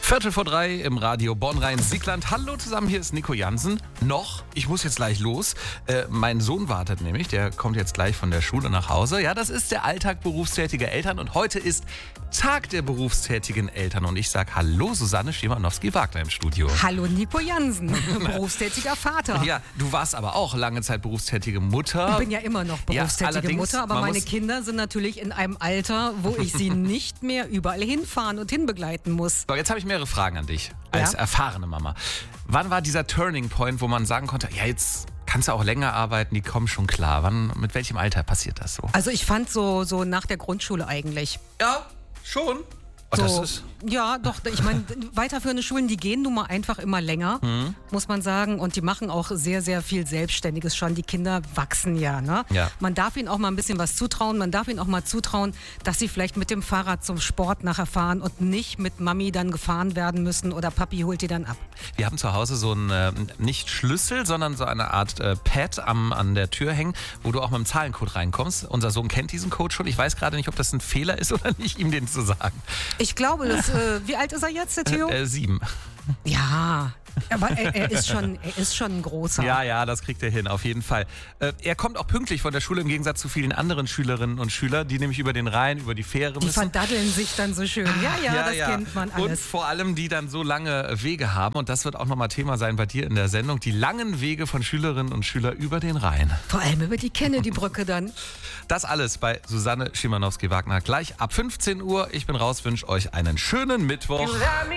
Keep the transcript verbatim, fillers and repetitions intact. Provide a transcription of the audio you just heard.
Viertel vor drei im Radio Bonn-Rhein-Siegland. Hallo zusammen, hier ist Nico Jansen. Noch, ich muss jetzt gleich los. Äh, mein Sohn wartet nämlich, der kommt jetzt gleich von der Schule nach Hause. Ja, das ist der Alltag berufstätiger Eltern und heute ist Tag der berufstätigen Eltern. Und ich sage Hallo Susanne Schimanowski-Wagner im Studio. Hallo Nico Jansen, berufstätiger Vater. Ja, du warst aber auch lange Zeit berufstätige Mutter. Ich bin ja immer noch berufstätige ja, Mutter, aber meine Kinder sind natürlich in einem Alter, wo ich sie nicht mehr überall hinfahren und hinbegleiten muss. So, jetzt habe ich mehrere Fragen an dich, als Ja? erfahrene Mama. Wann war dieser Turning Point, wo man sagen konnte, ja, jetzt kannst du auch länger arbeiten, die kommen schon klar. Wann, mit welchem Alter passiert das so? Also ich fand so, so nach der Grundschule eigentlich. Ja, schon. Oh, So, das ist ja, doch, ich meine, weiterführende Schulen, die gehen nun mal einfach immer länger, Mhm. muss man sagen. Und die machen auch sehr, sehr viel Selbstständiges schon. Die Kinder wachsen ja, ne? Ja. Man darf ihnen auch mal ein bisschen was zutrauen. Man darf ihnen auch mal zutrauen, dass sie vielleicht mit dem Fahrrad zum Sport nachher fahren und nicht mit Mami dann gefahren werden müssen oder Papi holt die dann ab. Wir haben zu Hause so einen, äh, nicht Schlüssel, sondern so eine Art äh, Pad am, an der Tür hängen, wo du auch mit dem Zahlencode reinkommst. Unser Sohn kennt diesen Code schon. Ich weiß gerade nicht, ob das ein Fehler ist oder nicht, ihm den zu sagen. Ich glaube, das, äh, wie alt ist er jetzt, der Theo? Äh, sieben. Ja, aber er, er, ist schon, er ist schon ein großer. Ja, ja, das kriegt er hin, auf jeden Fall. Äh, er kommt auch pünktlich von der Schule im Gegensatz zu vielen anderen Schülerinnen und Schülern, die nämlich über den Rhein, über die Fähre Die müssen. verdaddeln sich dann so schön. Ja, ja, das kennt man Und alles. vor allem, die dann so lange Wege haben. Und das wird auch nochmal Thema sein bei dir in der Sendung. Die langen Wege von Schülerinnen und Schülern über den Rhein. Vor allem über die Kennedy-Brücke dann. Das alles bei Susanne Schimanowski-Wagner. Gleich ab fünfzehn Uhr. Ich bin raus, wünsche euch einen schönen Mittwoch.